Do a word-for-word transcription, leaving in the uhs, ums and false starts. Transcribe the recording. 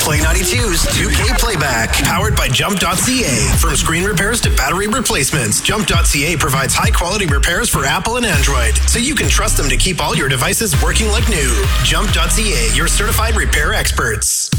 Play ninety-two's two K Playback, powered by Jump dot C A. From screen repairs to battery replacements, Jump dot C A provides high-quality repairs for Apple and Android, so you can trust them to keep all your devices working like new. Jump dot C A, your certified repair experts.